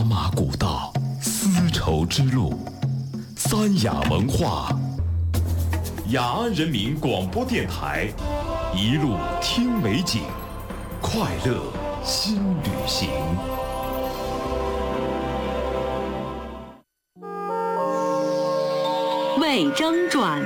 茶马古道，丝绸之路，三雅文化，雅安人民广播电台，一路听美景，快乐新旅行。 魏征传。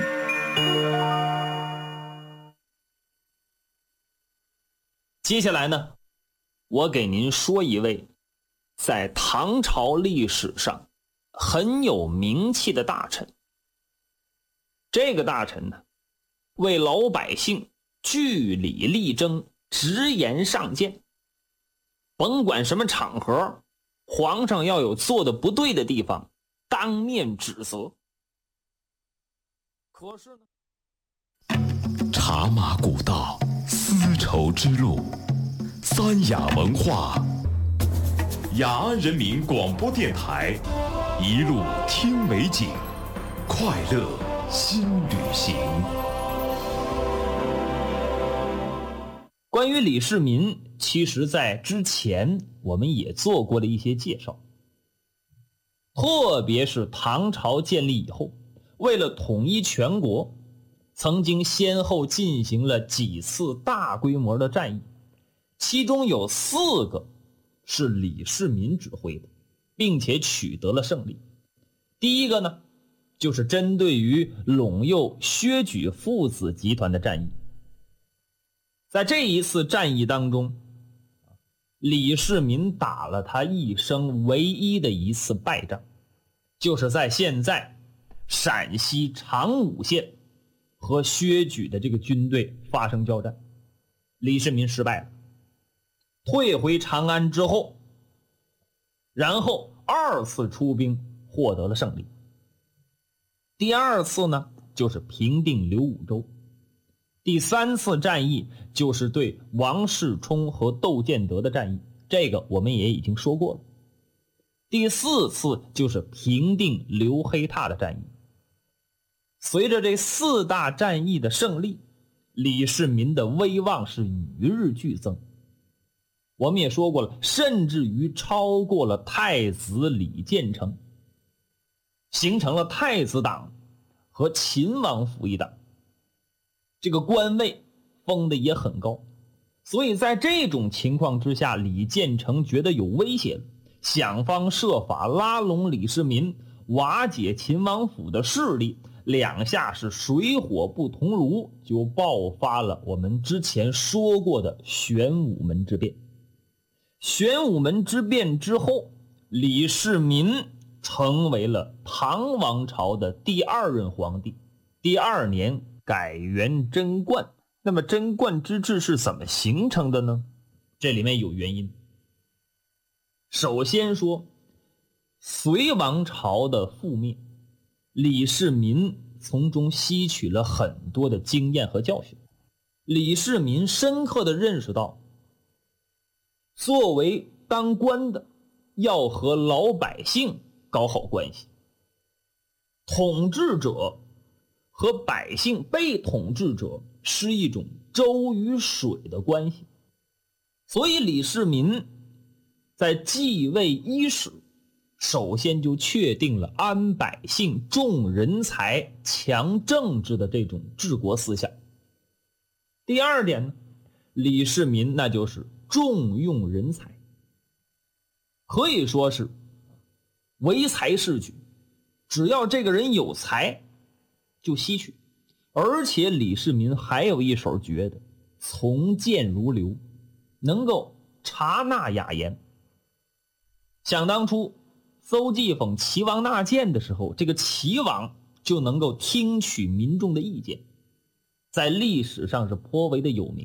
接下来呢，我给您说一位在唐朝历史上很有名气的大臣。这个大臣呢，为老百姓据理力争，直言上谏，甭管什么场合，皇上要有做的不对的地方，当面指责。可是呢， 茶马古道，丝绸之路，三雅文化，雅安人民广播电台，一路听美景，快乐新旅行。 关于李世民，其实在之前我们也做过了一些介绍，特别是唐朝建立以后，为了统一全国，曾经先后进行了几次大规模的战役，其中有4个是李世民指挥的，并且取得了胜利。第一个呢，就是针对于陇右薛举父子集团的战役。在这一次战役当中，李世民打了他一生唯一的一次败仗，就是在现在陕西长武县和薛举的这个军队发生交战，李世民失败了，退回长安之后，然后2次出兵获得了胜利。第2次呢，就是平定刘武周。第3次战役就是对王世充和窦建德的战役，这个我们也已经说过了。第4次就是平定刘黑闼的战役。随着这4大战役的胜利，李世民的威望是与日俱增。我们也说过了，甚至于超过了太子李建成，形成了太子党和秦王府一党，这个官位封的也很高。所以在这种情况之下，李建成觉得有威胁了，想方设法拉拢李世民，瓦解秦王府的势力。两下是水火不同炉，就爆发了我们之前说过的玄武门之变。玄武门之变之后，李世民成为了唐王朝的第2任皇帝。第2年改元贞观。那么贞观之治是怎么形成的呢？这里面有原因。首先说隋王朝的覆灭，李世民从中吸取了很多的经验和教训。李世民深刻地认识到，作为当官的要和老百姓搞好关系，统治者和百姓被统治者是一种粥与水的关系。所以李世民在继位伊始，首先就确定了安百姓、重人才、强政治的这种治国思想。第2点呢，李世民那就是重用人才，可以说是唯才是举，只要这个人有才就吸取。而且李世民还有一手绝的，从谏如流，能够察纳雅言。想当初邹忌讽齐王纳谏的时候，这个齐王就能够听取民众的意见，在历史上是颇为的有名。